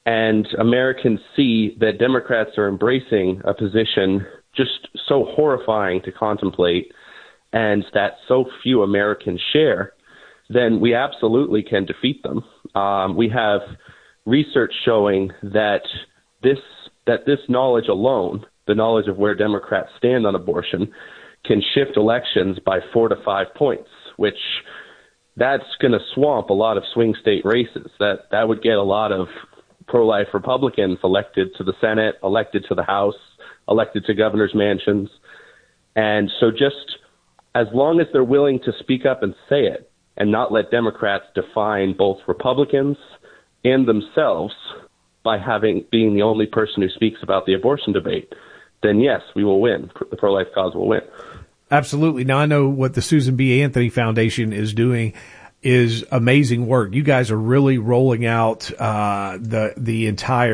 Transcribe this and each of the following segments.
And Americans see that Democrats are embracing a position just so horrifying to contemplate and that so few Americans share, then we absolutely can defeat them. We have research showing that this knowledge alone, the knowledge of where Democrats stand on abortion, can shift elections by 4 to 5 points, which that's going to swamp a lot of swing state races. That would get a lot of pro-life Republicans elected to the Senate, elected to the House, elected to governor's mansions. And so just as long as they're willing to speak up and say it and not let Democrats define both Republicans and themselves by being the only person who speaks about the abortion debate, then yes, we will win. The pro-life cause will win. Absolutely. Now, I know what the Susan B. Anthony Foundation is doing is amazing work. You guys are really rolling out the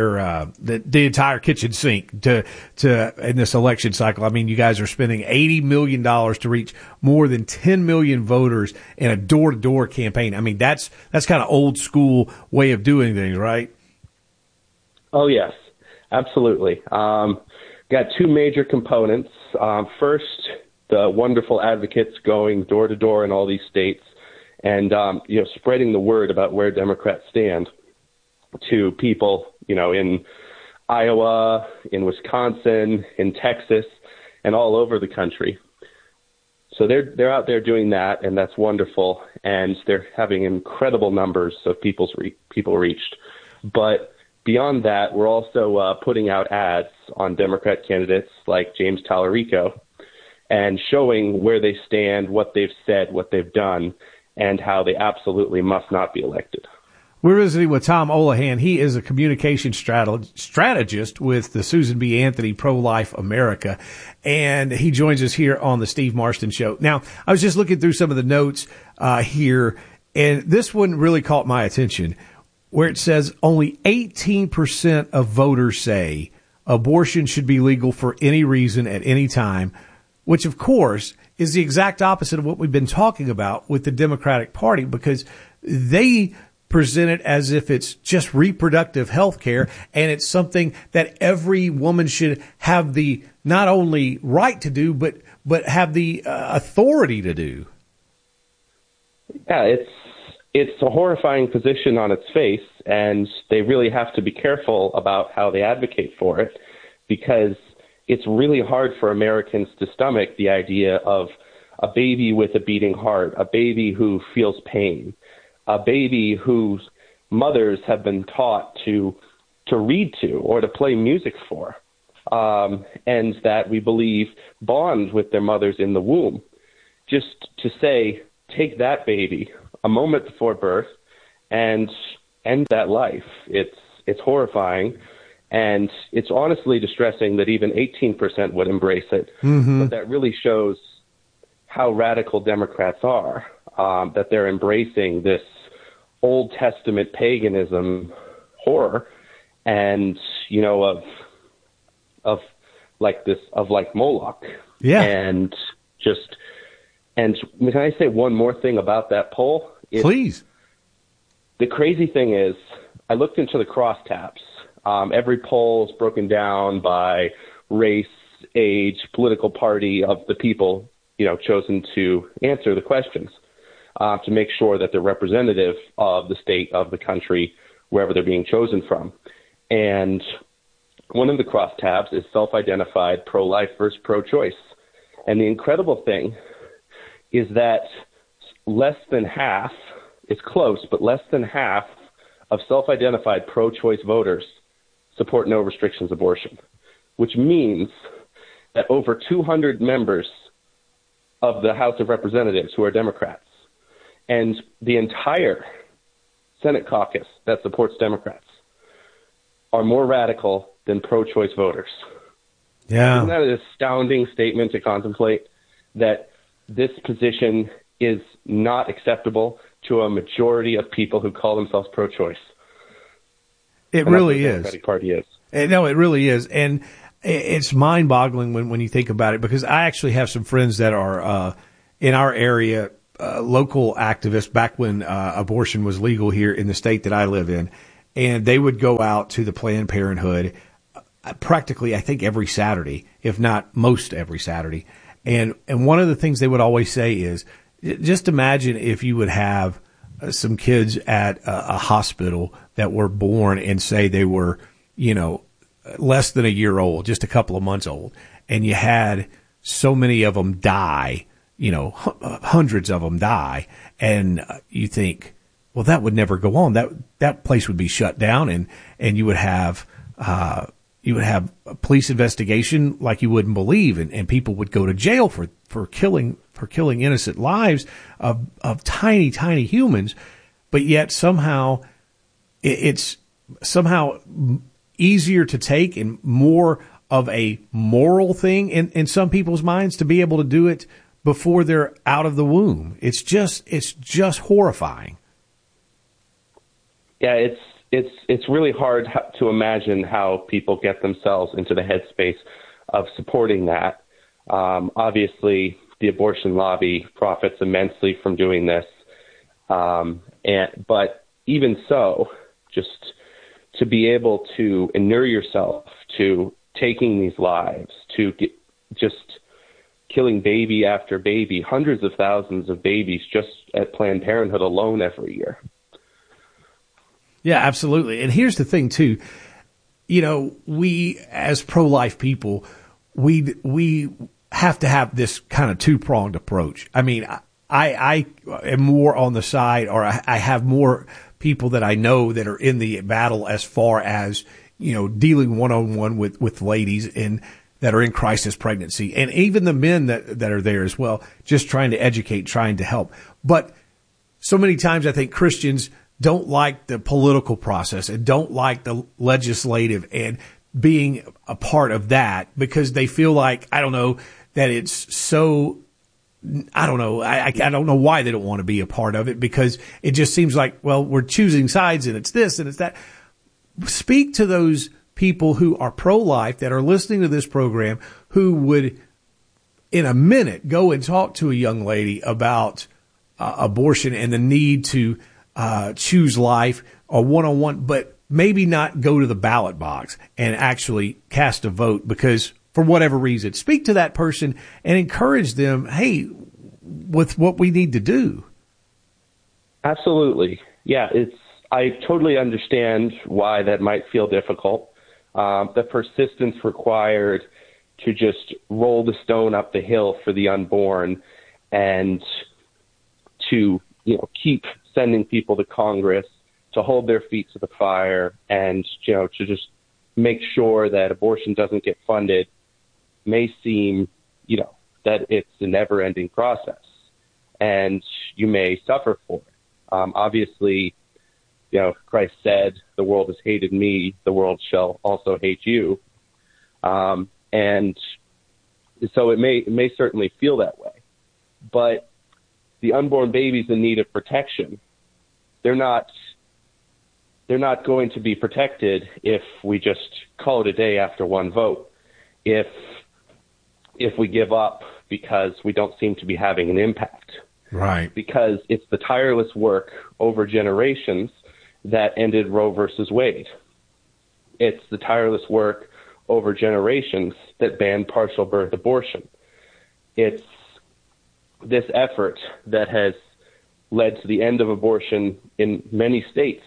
entire kitchen sink to in this election cycle. I mean, you guys are spending $80 million to reach more than 10 million voters in a door-to-door campaign. I mean, that's kind of old school way of doing things, right? Oh, yes, absolutely. Got two major components. First, the wonderful advocates going door to door in all these states and, spreading the word about where Democrats stand to people, in Iowa, in Wisconsin, in Texas, and all over the country. So they're out there doing that, and that's wonderful. And they're having incredible numbers of people reached. But beyond that, we're also putting out ads on Democrat candidates like James Tallarico and showing where they stand, what they've said, what they've done, and how they absolutely must not be elected. We're visiting with Tom Olahan. He is a communication strategist with the Susan B. Anthony Pro-Life America, and he joins us here on the Steve Marston Show. Now, I was just looking through some of the notes here, and this one really caught my attention, where it says only 18% of voters say abortion should be legal for any reason at any time, which, of course, is the exact opposite of what we've been talking about with the Democratic Party, because they present it as if it's just reproductive health care and it's something that every woman should have the not only right to do, but have the authority to do. Yeah, it's a horrifying position on its face, and they really have to be careful about how they advocate for it, because it's really hard for Americans to stomach the idea of a baby with a beating heart, a baby who feels pain, a baby whose mothers have been taught to read to or to play music for, and that we believe bond with their mothers in the womb. Just to say, take that baby a moment before birth and end that life. It's horrifying. And it's honestly distressing that even 18% would embrace it. Mm-hmm. But that really shows how radical Democrats are, that they're embracing this Old Testament paganism horror and, of Moloch. Yeah. And can I say one more thing about that poll? Please. The crazy thing is, I looked into the crosstabs. Every poll is broken down by race, age, political party of the people, chosen to answer the questions, to make sure that they're representative of the state, of the country, wherever they're being chosen from. And one of the crosstabs is self-identified pro-life versus pro-choice. And the incredible thing is that less than half, it's close, but less than half of self-identified pro-choice voters support no restrictions abortion, which means that over 200 members of the House of Representatives who are Democrats and the entire Senate caucus that supports Democrats are more radical than pro-choice voters. Yeah. Isn't that an astounding statement to contemplate, that this position is not acceptable to a majority of people who call themselves pro-choice? It really is. Democratic Party is. No, it really is. And it's mind-boggling when you think about it, because I actually have some friends that are in our area, local activists back when abortion was legal here in the state that I live in. and they would go out to the Planned Parenthood practically, I think, every Saturday, if not most every Saturday. And one of the things they would always say is, just imagine if you would have some kids at a hospital that were born and say they were, less than a year old, just a couple of months old, and you had so many of them die, hundreds of them die, and you think, well, that would never go on. That place would be shut down, and you would have a police investigation like you wouldn't believe, and people would go to jail for killing innocent lives of tiny, tiny humans. But yet somehow it's somehow easier to take and more of a moral thing in some people's minds to be able to do it before they're out of the womb. It's just horrifying. Yeah, it's really hard to imagine how people get themselves into the headspace of supporting that. Obviously, the abortion lobby profits immensely from doing this. But even so, just to be able to inure yourself to taking these lives, to just killing baby after baby, hundreds of thousands of babies just at Planned Parenthood alone every year. Yeah, absolutely. And here's the thing, too. We as pro-life people, we have to have this kind of two-pronged approach. I mean, I am more on the side, or I have more people that I know that are in the battle as far as, dealing one-on-one with ladies and that are in crisis pregnancy, and even the men that are there as well, just trying to educate, trying to help. But so many times I think Christians don't like the political process and don't like the legislative and being a part of that because they feel like, I don't know, that it's so, I don't know. I don't know why they don't want to be a part of it, because it just seems like, well, we're choosing sides and it's this and it's that. Speak to those people who are pro-life that are listening to this program, who would in a minute go and talk to a young lady about abortion and the need to choose life or one-on-one, but maybe not go to the ballot box and actually cast a vote because for whatever reason. Speak to that person and encourage them, hey, with what we need to do. Absolutely. Yeah, I totally understand why that might feel difficult. The persistence required to just roll the stone up the hill for the unborn and to, keep sending people to Congress to hold their feet to the fire and, to just make sure that abortion doesn't get funded may seem, that it's a never-ending process and you may suffer for it. Obviously, Christ said, the world has hated me, the world shall also hate you. And so it may certainly feel that way. But the unborn babies in need of protection, they're not going to be protected if we just call it a day after one vote. If we give up because we don't seem to be having an impact. Right. Because it's the tireless work over generations that ended Roe versus Wade. It's the tireless work over generations that banned partial birth abortion. It's this effort that has led to the end of abortion in many states.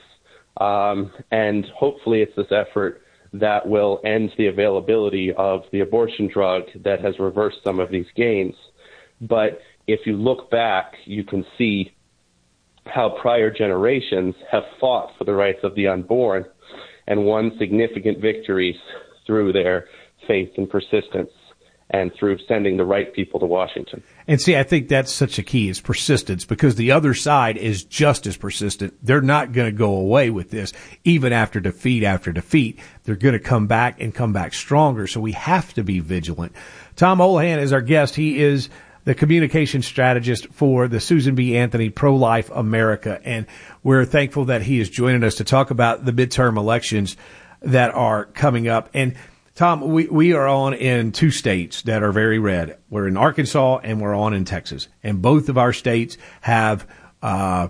And hopefully it's this effort that will end the availability of the abortion drug that has reversed some of these gains. But if you look back, you can see how prior generations have fought for the rights of the unborn and won significant victories through their faith and persistence and through sending the right people to Washington. And see, I think that's such a key, is persistence, because the other side is just as persistent. They're not going to go away with this, even after defeat after defeat. They're going to come back and come back stronger, so we have to be vigilant. Tom Holohan is our guest. He is the communication strategist for the Susan B. Anthony Pro-Life America, and we're thankful that he is joining us to talk about the midterm elections that are coming up. And Tom, we are on in two states that are very red. We're in Arkansas and we're on in Texas. And both of our states have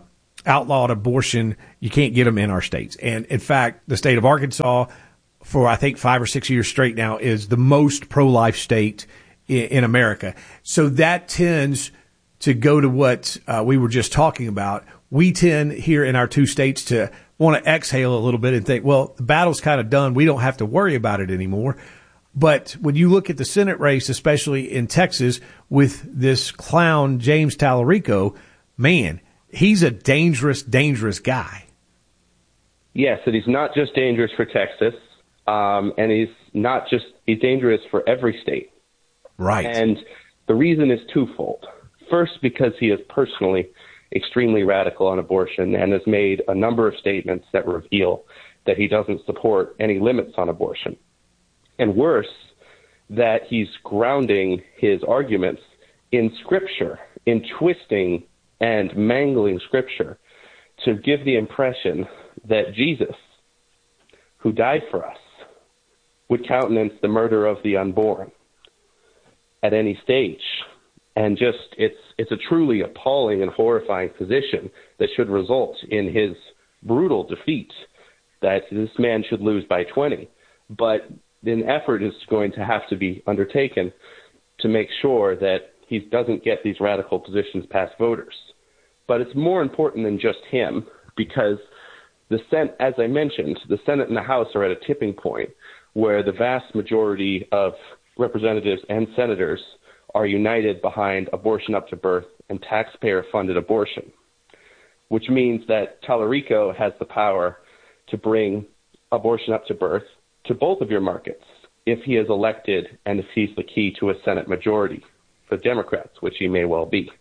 outlawed abortion, you can't get them in our states. And in fact, the state of Arkansas, for I think 5 or 6 years straight now, is the most pro-life state in America. So that tends to go to what we were just talking about. We tend here in our two states to want to exhale a little bit and think, well, the battle's kind of done. We don't have to worry about it anymore. But when you look at the Senate race, especially in Texas, with this clown, James Tallarico, man, he's a dangerous, dangerous guy. Yes, and he's not just dangerous for Texas, and he's dangerous for every state. Right. And the reason is twofold. First, because he is personally extremely radical on abortion and has made a number of statements that reveal that he doesn't support any limits on abortion. And worse, that he's grounding his arguments in Scripture, in twisting and mangling Scripture to give the impression that Jesus, who died for us, would countenance the murder of the unborn at any stage. And just, it's a truly appalling and horrifying position that should result in his brutal defeat, that this man should lose by 20. But an effort is going to have to be undertaken to make sure that he doesn't get these radical positions past voters. But it's more important than just him, because the Senate, as I mentioned, the Senate and the House are at a tipping point where the vast majority of representatives and senators are united behind abortion up to birth and taxpayer-funded abortion, which means that Tallarico has the power to bring abortion up to birth to both of your markets if he is elected and if he's the key to a Senate majority for Democrats, which he may well be.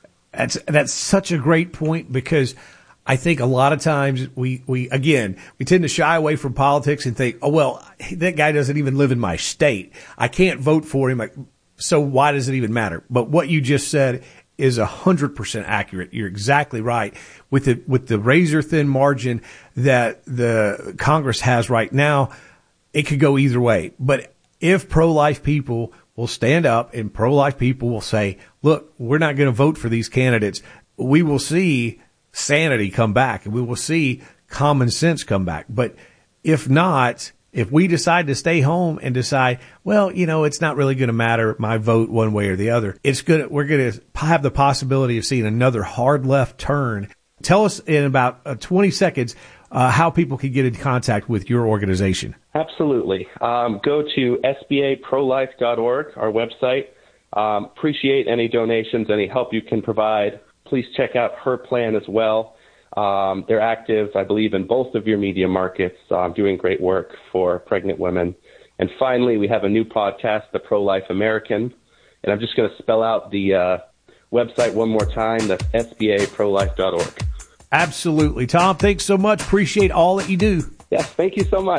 That's such a great point, because I think a lot of times we tend to shy away from politics and think, oh, well, that guy doesn't even live in my state. I can't vote for him. So why does it even matter? But what you just said is 100% accurate. You're exactly right. With the razor thin margin that the Congress has right now, it could go either way. But if pro-life people will stand up and pro-life people will say, look, we're not going to vote for these candidates, we will see sanity come back and we will see common sense come back. But if not, if we decide to stay home and decide, well, it's not really going to matter my vote one way or the other, we're going to have the possibility of seeing another hard left turn. Tell us in about 20 seconds how people can get in contact with your organization. Absolutely. Go to sbaprolife.org, our website. Appreciate any donations, any help you can provide. Please check out her plan as well. They're active, I believe, in both of your media markets, doing great work for pregnant women. And finally, we have a new podcast, The Pro-Life American. And I'm just going to spell out the website one more time. That's sbaprolife.org. Absolutely. Tom, thanks so much. Appreciate all that you do. Yes, thank you so much.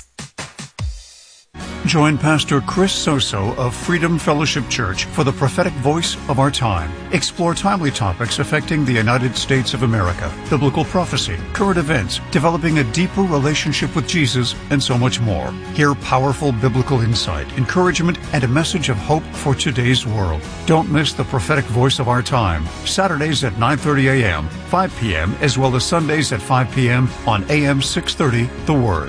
Join Pastor Chris Soso of Freedom Fellowship Church for the prophetic voice of our time. Explore timely topics affecting the United States of America, biblical prophecy, current events, developing a deeper relationship with Jesus, and so much more. Hear powerful biblical insight, encouragement, and a message of hope for today's world. Don't miss the prophetic voice of our time. Saturdays at 9:30 a.m., 5 p.m., as well as Sundays at 5 p.m. on AM 630, The Word.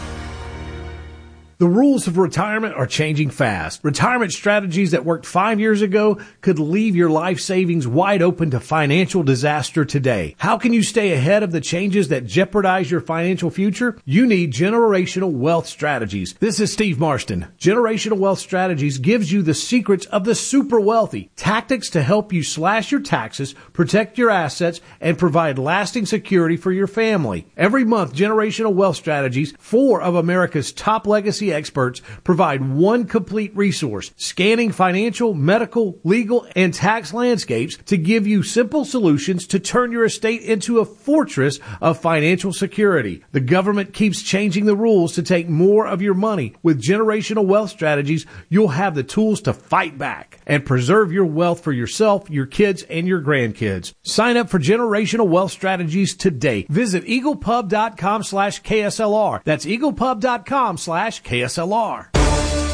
The rules of retirement are changing fast. Retirement strategies that worked 5 years ago could leave your life savings wide open to financial disaster today. How can you stay ahead of the changes that jeopardize your financial future? You need Generational Wealth Strategies. This is Steve Marston. Generational Wealth Strategies gives you the secrets of the super wealthy, tactics to help you slash your taxes, protect your assets, and provide lasting security for your family. Every month, Generational Wealth Strategies, 4 of America's top legacy experts, provide one complete resource, scanning financial, medical, legal, and tax landscapes to give you simple solutions to turn your estate into a fortress of financial security. The government keeps changing the rules to take more of your money. With Generational Wealth Strategies, you'll have the tools to fight back and preserve your wealth for yourself, your kids, and your grandkids. Sign up for Generational Wealth Strategies today. Visit eaglepub.com/KSLR. That's eaglepub.com/KSLR.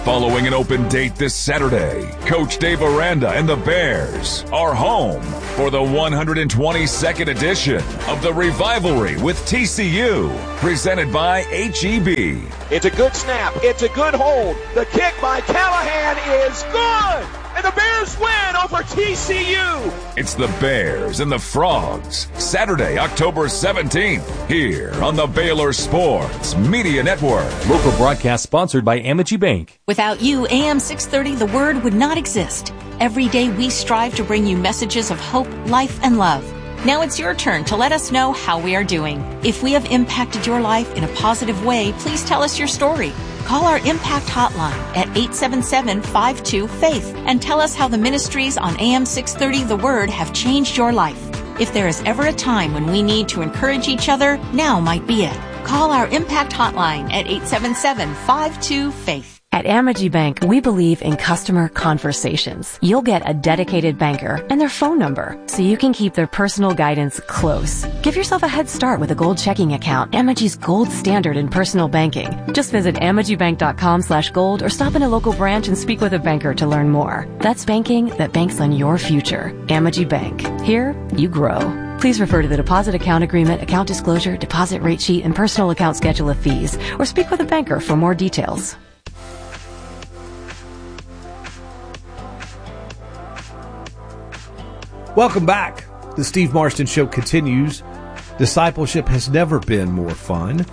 Following an open date this Saturday, Coach Dave Aranda and the Bears are home for the 122nd edition of the Revivalry with TCU, presented by H-E-B. It's a good snap. It's a good hold. The kick by Callahan is good. And the Bears win over TCU. It's the Bears and the Frogs, Saturday, October 17th, here on the Baylor Sports Media Network. Local broadcast sponsored by Amegy Bank. Without you, AM 630, the Word would not exist. Every day we strive to bring you messages of hope, life, and love. Now it's your turn to let us know how we are doing. If we have impacted your life in a positive way, please tell us your story. Call our Impact Hotline at 877-52-FAITH and tell us how the ministries on AM 630 The Word have changed your life. If there is ever a time when we need to encourage each other, now might be it. Call our Impact Hotline at 877-52-FAITH. At Amegy Bank, we believe in customer conversations. You'll get a dedicated banker and their phone number, so you can keep their personal guidance close. Give yourself a head start with a gold checking account, Amegy's gold standard in personal banking. Just visit AmegyBank.com/gold or stop in a local branch and speak with a banker to learn more. That's banking that banks on your future. Amegy Bank. Here, you grow. Please refer to the deposit account agreement, account disclosure, deposit rate sheet, and personal account schedule of fees, or speak with a banker for more details. Welcome back. The Steve Marston Show continues. Discipleship has never been more fun.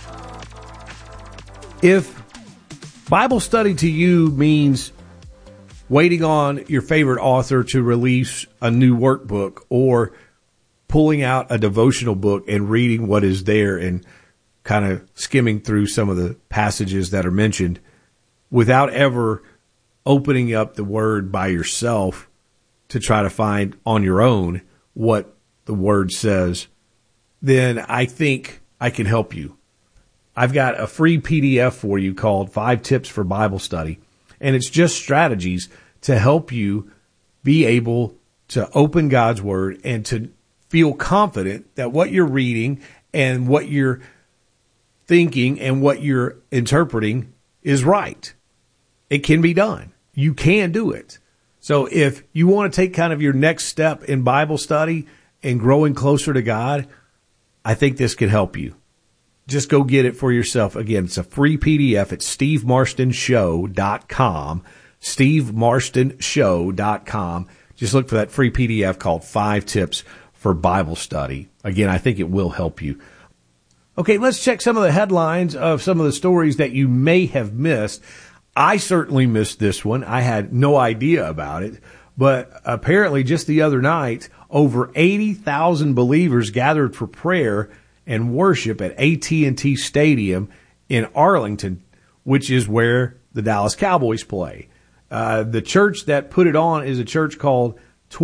If Bible study to you means waiting on your favorite author to release a new workbook or pulling out a devotional book and reading what is there and kind of skimming through some of the passages that are mentioned without ever opening up the Word by yourself to try to find on your own what the Word says, then I think I can help you. I've got a free PDF for you called 5 Tips for Bible Study, and it's just strategies to help you be able to open God's Word and to feel confident that what you're reading and what you're thinking and what you're interpreting is right. It can be done. You can do it. So if you want to take kind of your next step in Bible study and growing closer to God, I think this can help you. Just go get it for yourself. Again, it's a free PDF at SteveMarstonShow.com, SteveMarstonShow.com. Just look for that free PDF called 5 Tips for Bible Study. Again, I think it will help you. Okay, let's check some of the headlines of some of the stories that you may have missed. I certainly missed this one. I had no idea about it. But apparently just the other night, over 80,000 believers gathered for prayer and worship at AT&T Stadium in Arlington, which is where the Dallas Cowboys play. The church that put it on is a church called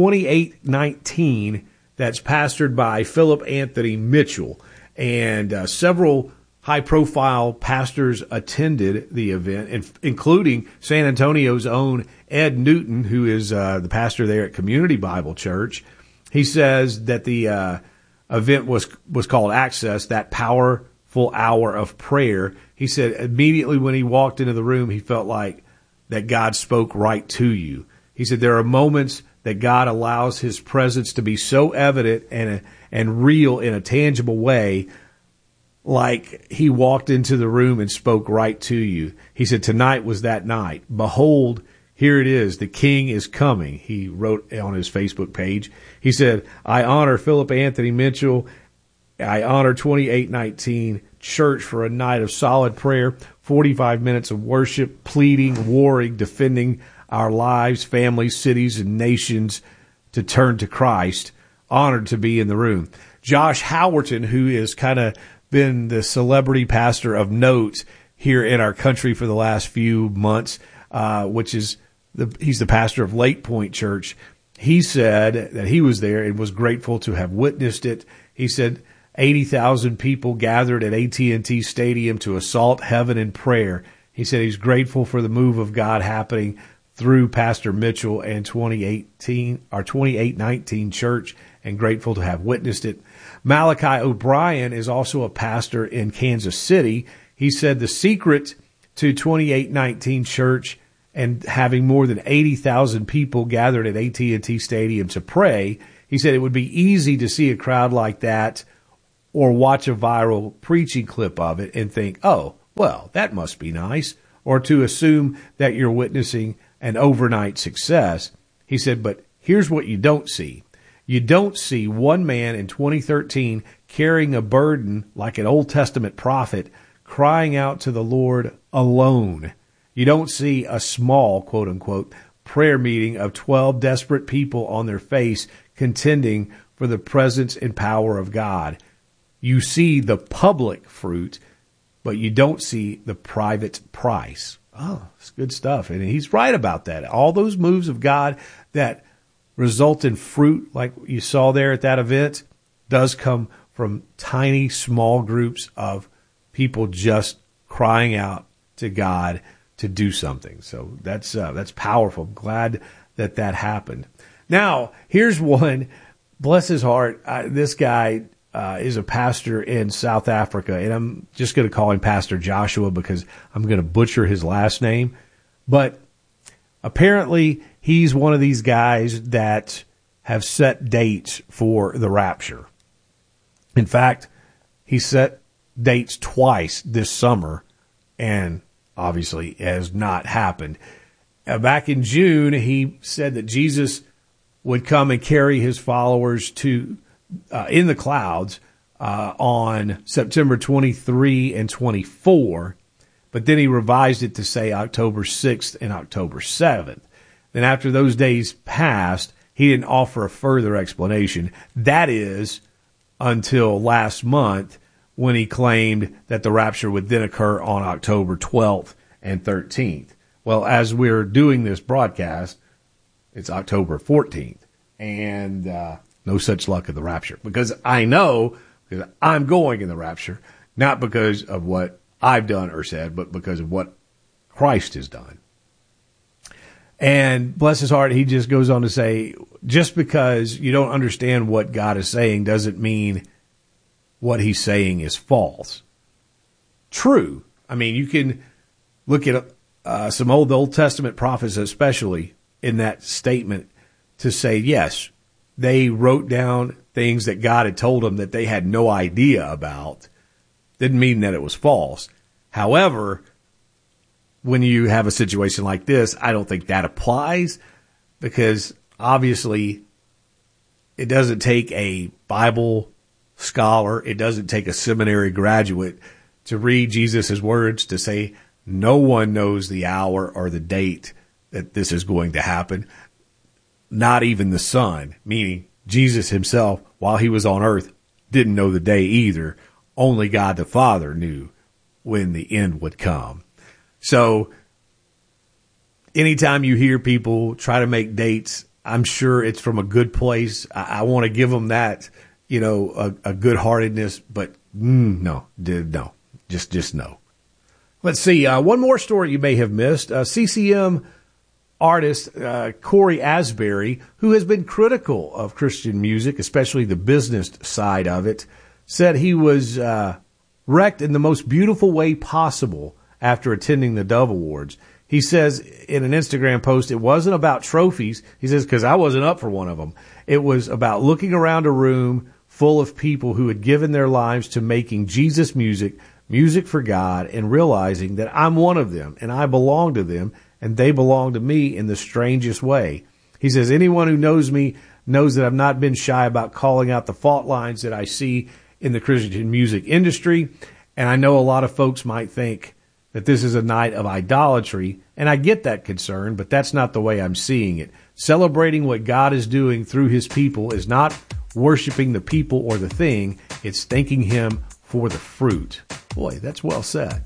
2819 that's pastored by Philip Anthony Mitchell. And several high-profile pastors attended the event, including San Antonio's own Ed Newton, who is the pastor there at Community Bible Church. He says that the event was called Access, that powerful hour of prayer. He said immediately when he walked into the room, he felt like that God spoke right to you. He said there are moments that God allows his presence to be so evident and real in a tangible way, like he walked into the room and spoke right to you. He said, tonight was that night. Behold, here it is. The King is coming. He wrote on his Facebook page. He said, I honor Philip Anthony Mitchell. I honor 2819 Church for a night of solid prayer, 45 minutes of worship, pleading, warring, defending our lives, families, cities, and nations to turn to Christ. Honored to be in the room. Josh Howerton, who is kind of been the celebrity pastor of note here in our country for the last few months, he's the pastor of Lake Point Church. He said that he was there and was grateful to have witnessed it. He said 80,000 people gathered at AT&T Stadium to assault heaven in prayer. He said he's grateful for the move of God happening through Pastor Mitchell and 2819 Church, and grateful to have witnessed it. Malachi O'Brien is also a pastor in Kansas City. He said the secret to 2819 Church and having more than 80,000 people gathered at AT&T Stadium to pray, he said it would be easy to see a crowd like that or watch a viral preaching clip of it and think, oh, well, that must be nice, or to assume that you're witnessing an overnight success. He said, but here's what you don't see. You don't see one man in 2013 carrying a burden like an Old Testament prophet, crying out to the Lord alone. You don't see a small, quote unquote, prayer meeting of 12 desperate people on their face contending for the presence and power of God. You see the public fruit, but you don't see the private price. Oh, it's good stuff. And he's right about that. All those moves of God that result in fruit, like you saw there at that event, does come from tiny, small groups of people just crying out to God to do something. So that's powerful. I'm glad that happened. Now, here's one. Bless his heart. This guy is a pastor in South Africa, and I'm just going to call him Pastor Joshua because I'm going to butcher his last name. But apparently, he's one of these guys that have set dates for the rapture. In fact, he set dates twice this summer, and obviously has not happened. Back in June, he said that Jesus would come and carry his followers to in the clouds on September 23 and 24, but then he revised it to say October 6th and October 7th. Then after those days passed, he didn't offer a further explanation. That is until last month when he claimed that the rapture would then occur on October 12th and 13th. Well, as we're doing this broadcast, it's October 14th, and no such luck of the rapture, because I know that I'm going in the rapture, not because of what I've done or said, but because of what Christ has done. And bless his heart, he just goes on to say, just because you don't understand what God is saying doesn't mean what he's saying is false. True. I mean, you can look at some Old Testament prophets, especially in that statement, to say, yes, they wrote down things that God had told them that they had no idea about. Didn't mean that it was false. However, when you have a situation like this, I don't think that applies, because obviously it doesn't take a Bible scholar, it doesn't take a seminary graduate to read Jesus' words to say no one knows the hour or the date that this is going to happen. Not even the Son, meaning Jesus himself, while he was on earth, didn't know the day either. Only God the Father knew when the end would come. So anytime you hear people try to make dates, I'm sure it's from a good place. I want to give them that, a good-heartedness, but no, just no. Let's see. One more story you may have missed. CCM artist Corey Asbury, who has been critical of Christian music, especially the business side of it, said he was wrecked in the most beautiful way possible after attending the Dove Awards. He says in an Instagram post, it wasn't about trophies. He says, because I wasn't up for one of them. It was about looking around a room full of people who had given their lives to making Jesus music for God, and realizing that I'm one of them and I belong to them and they belong to me in the strangest way. He says, anyone who knows me knows that I've not been shy about calling out the fault lines that I see in the Christian music industry. And I know a lot of folks might think that this is a night of idolatry, and I get that concern, but that's not the way I'm seeing it. Celebrating what God is doing through his people is not worshiping the people or the thing. It's thanking him for the fruit. Boy, that's well said.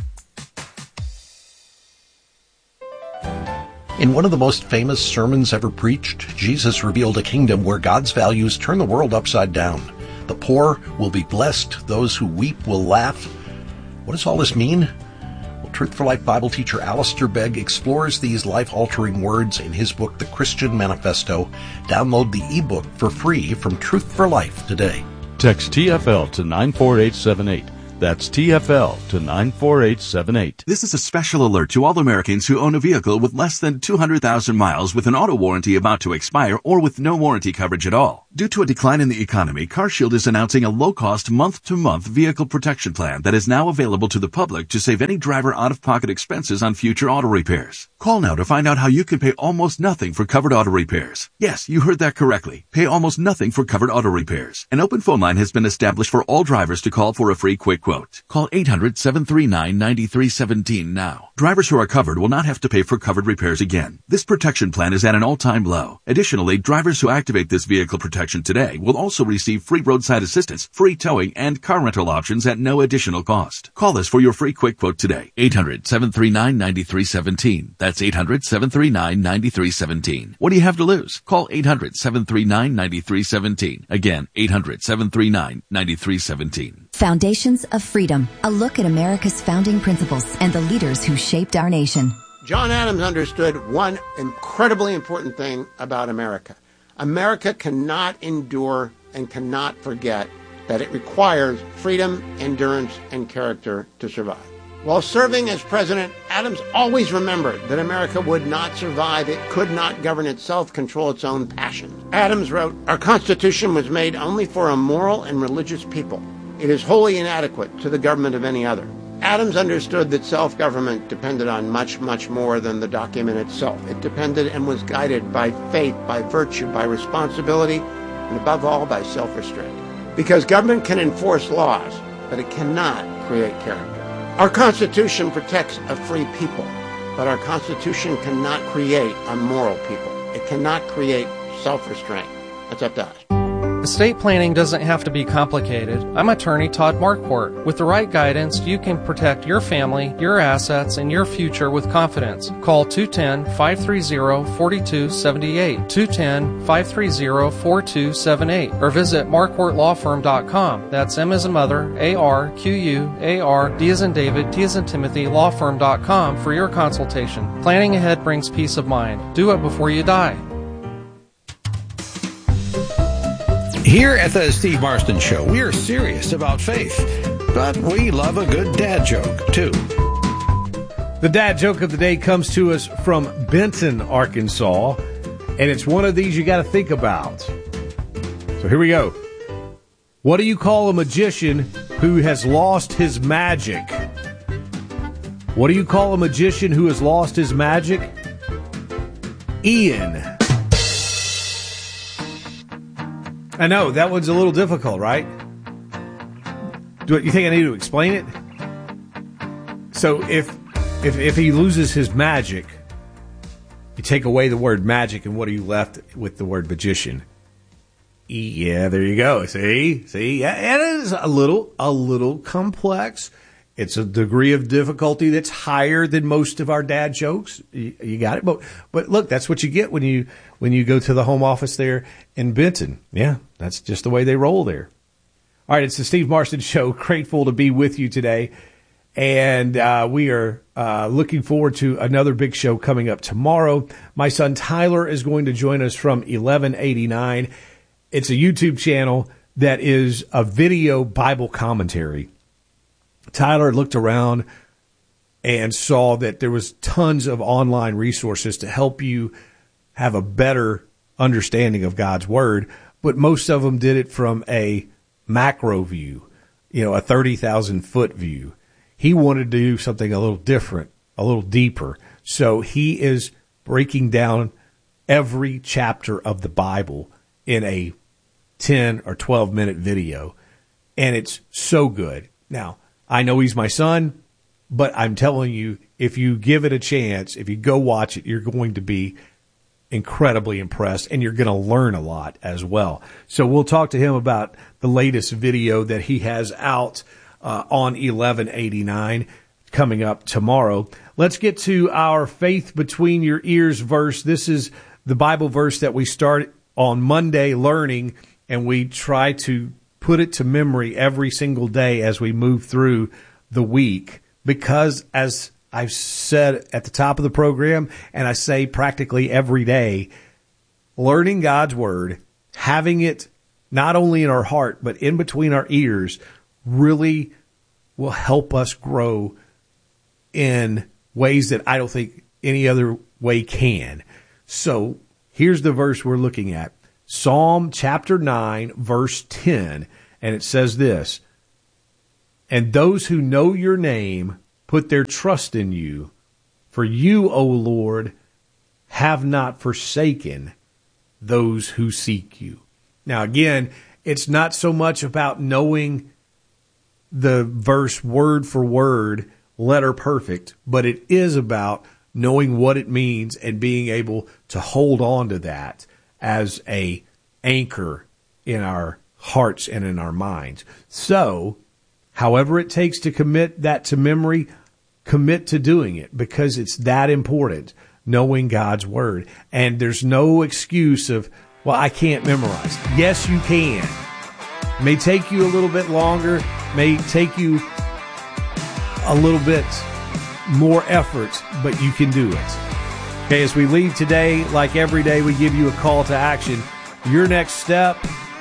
In one of the most famous sermons ever preached, Jesus revealed a kingdom where God's values turn the world upside down. The poor will be blessed. Those who weep will laugh. What does all this mean? Well, Truth for Life Bible teacher Alistair Begg explores these life-altering words in his book, The Christian Manifesto. Download the ebook for free from Truth for Life today. Text TFL to 94878. That's TFL to 94878. This is a special alert to all Americans who own a vehicle with less than 200,000 miles with an auto warranty about to expire or with no warranty coverage at all. Due to a decline in the economy, CarShield is announcing a low-cost month-to-month vehicle protection plan that is now available to the public to save any driver out-of-pocket expenses on future auto repairs. Call now to find out how you can pay almost nothing for covered auto repairs. Yes, you heard that correctly. Pay almost nothing for covered auto repairs. An open phone line has been established for all drivers to call for a free quick quote. Call 800-739-9317 now. Drivers who are covered will not have to pay for covered repairs again. This protection plan is at an all-time low. Additionally, drivers who activate this vehicle protection today will also receive free roadside assistance, free towing, and car rental options at no additional cost. Call us for your free quick quote today. 800-739-9317. That's 800-739-9317. What do you have to lose? Call 800-739-9317. Again, 800-739-9317. Foundations of Freedom, a look at America's founding principles and the leaders who shaped our nation. John Adams understood one incredibly important thing about America. America cannot endure and cannot forget that it requires freedom, endurance, and character to survive. While serving as president, Adams always remembered that America would not survive. It could not govern itself, control its own passions. Adams wrote, "Our Constitution was made only for a moral and religious people. It is wholly inadequate to the government of any other." Adams understood that self-government depended on much, much more than the document itself. It depended and was guided by faith, by virtue, by responsibility, and above all, by self-restraint. Because government can enforce laws, but it cannot create character. Our Constitution protects a free people, but our Constitution cannot create a moral people. It cannot create self-restraint. That's up to us. Estate planning doesn't have to be complicated. I'm attorney Todd Marquardt. With the right guidance, you can protect your family, your assets, and your future with confidence. Call 210-530-4278, 210-530-4278, or visit marquardtlawfirm.com. That's M as in mother, A-R-Q-U-A-R, D as in David, T as in Timothy, lawfirm.com for your consultation. Planning ahead brings peace of mind. Do it before you die. Here at the Steve Marston Show, we are serious about faith, but we love a good dad joke, too. The dad joke of the day comes to us from Benton, Arkansas, and it's one of these you got to think about. So here we go. What do you call a magician who has lost his magic? What do you call a magician who has lost his magic? Ian. I know, that one's a little difficult, right? Do you think I need to explain it? So if he loses his magic, you take away the word magic, and what are you left with? The word magician. Yeah, there you go. See? Yeah, it is a little complex. It's a degree of difficulty that's higher than most of our dad jokes. You got it. But look, that's what you get when you go to the home office there in Benton. Yeah, that's just the way they roll there. All right, it's the Steve Marston Show. Grateful to be with you today. And we are looking forward to another big show coming up tomorrow. My son Tyler is going to join us from 1189. It's a YouTube channel that is a video Bible commentary. Tyler looked around and saw that there was tons of online resources to help you have a better understanding of God's Word, but most of them did it from a macro view, a 30,000-foot view. He wanted to do something a little different, a little deeper. So he is breaking down every chapter of the Bible in a 10 or 12-minute video, and it's so good. Now, I know he's my son, but I'm telling you, if you give it a chance, if you go watch it, you're going to be incredibly impressed, and you're going to learn a lot as well. So we'll talk to him about the latest video that he has out on 1189 coming up tomorrow. Let's get to our Faith Between Your Ears verse. This is the Bible verse that we start on Monday learning, and we try to put it to memory every single day as we move through the week, because as I've said at the top of the program, and I say practically every day, learning God's Word, having it not only in our heart, but in between our ears, really will help us grow in ways that I don't think any other way can. So here's the verse we're looking at. Psalm chapter 9, verse 10. And it says this, and those who know your name put their trust in you. For you, O Lord, have not forsaken those who seek you. Now, again, it's not so much about knowing the verse word for word, letter perfect, but it is about knowing what it means and being able to hold on to that as a anchor in our hearts and in our minds. So, however it takes to commit that to memory, commit to doing it, because it's that important, knowing God's word. And there's no excuse of, well, I can't memorize. Yes, you can. It may take you a little bit longer, may take you a little bit more effort, but you can do it. Okay, as we leave today, like every day, we give you a call to action. Your next step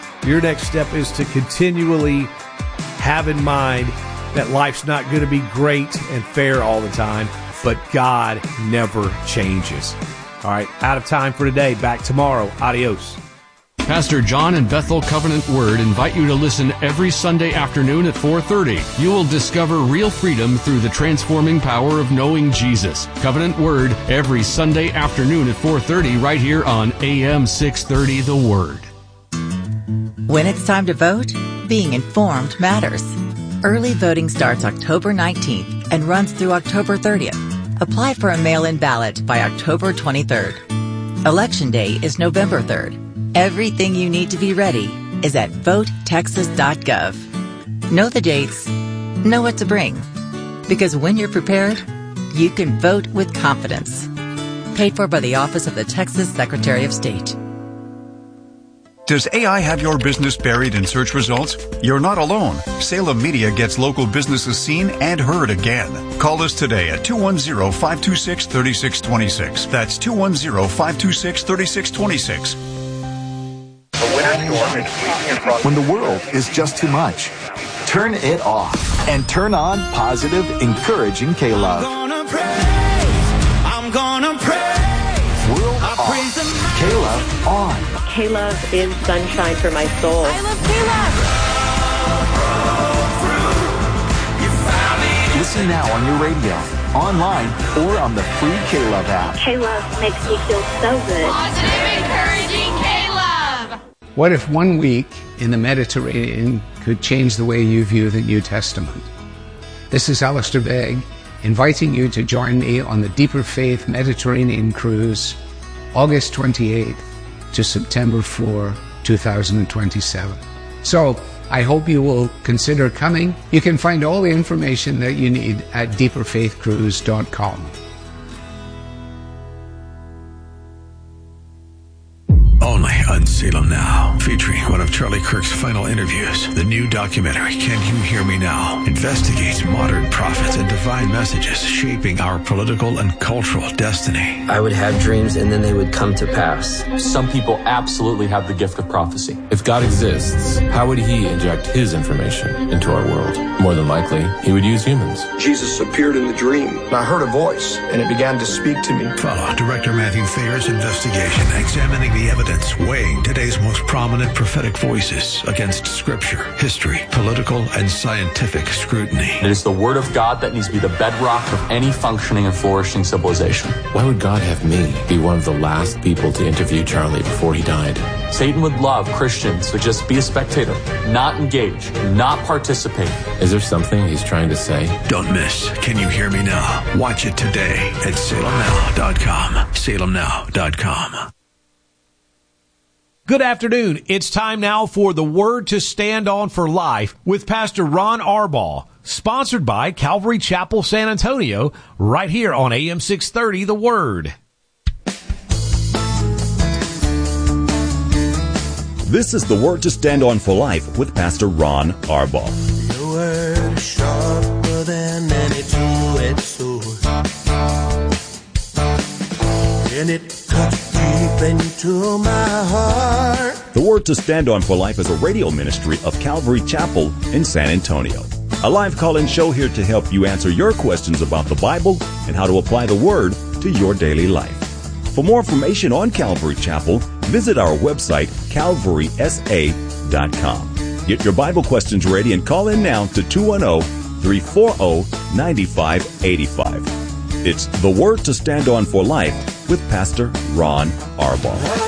is to continually have in mind that life's not going to be great and fair all the time, but God never changes. All right, out of time for today. Back tomorrow. Adios. Pastor John and Bethel Covenant Word invite you to listen every Sunday afternoon at 4:30. You will discover real freedom through the transforming power of knowing Jesus. Covenant Word every Sunday afternoon at 4:30 right here on AM 630 The Word. When it's time to vote, being informed matters. Early voting starts October 19th and runs through October 30th. Apply for a mail-in ballot by October 23rd. Election Day is November 3rd. Everything you need to be ready is at votetexas.gov. Know the dates, know what to bring. Because when you're prepared, you can vote with confidence. Paid for by the Office of the Texas Secretary of State. Does AI have your business buried in search results? You're not alone. Salem Media gets local businesses seen and heard again. Call us today at 210-526-3626. That's 210-526-3626. When the world is just too much, turn it off and turn on positive, encouraging K-Love. I'm gonna pray. World off. K-Love on. K-Love is sunshine for my soul. I love K-Love. Listen now on your radio, online, or on the free K-Love app. K-Love makes me feel so good. Positive, encouraging K-Love. What if 1 week in the Mediterranean could change the way you view the New Testament? This is Alistair Begg, inviting you to join me on the Deeper Faith Mediterranean Cruise, August 28th to September 4, 2027. So, I hope you will consider coming. You can find all the information that you need at deeperfaithcruise.com. Only on Salem Now, featuring one of Charlie Kirk's final interviews. The new documentary, Can You Hear Me Now?, investigates modern prophets and divine messages shaping our political and cultural destiny. I would have dreams and then they would come to pass. Some people absolutely have the gift of prophecy. If God exists, how would he inject his information into our world? More than likely, he would use humans. Jesus appeared in the dream, and I heard a voice, and it began to speak to me. Follow Director Matthew Thayer's investigation, examining the evidence, weighing today's most prominent prophetic voices against scripture, history, political, and scientific scrutiny. It is the word of God that needs to be the bedrock of any functioning and flourishing civilization. Why would God have me be one of the last people to interview Charlie before he died? Satan would love Christians to just be a spectator, not engage, not participate. Is there something he's trying to say? Don't miss Can You Hear Me Now? Watch it today at salemnow.com. salemnow.com. Good afternoon. It's time now for the Word to Stand On for Life with Pastor Ron Arbaugh, sponsored by Calvary Chapel, San Antonio, right here on AM 630, The Word. This is the Word to Stand On for Life with Pastor Ron Arbaugh. Your word is sharper than any two-edged sword, and it cuts deep into my heart. The Word to Stand On for Life is a radio ministry of Calvary Chapel in San Antonio. a live call-in show here to help you answer your questions about the Bible and how to apply the Word to your daily life. For more information on Calvary Chapel, visit our website, calvarysa.com. Get your Bible questions ready and call in now to 210-340-9585. It's The Word to Stand On for Life with Pastor Ron Arbaugh.